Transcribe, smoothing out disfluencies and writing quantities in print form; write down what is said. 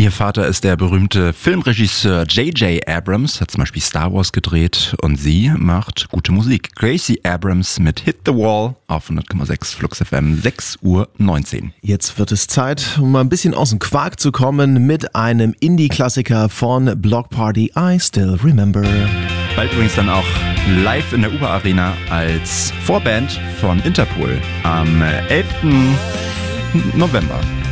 Ihr Vater ist der berühmte Filmregisseur J.J. Abrams, hat zum Beispiel Star Wars gedreht und sie macht gute Musik. Gracie Abrams mit Hit the Wall auf 100,6 Flux FM, 6:19 Uhr. Jetzt wird es Zeit, um mal ein bisschen aus dem Quark zu kommen mit einem Indie-Klassiker von Block Party, I Still Remember. Bald übrigens dann auch live in der Uber Arena als Vorband von Interpol am 11. November.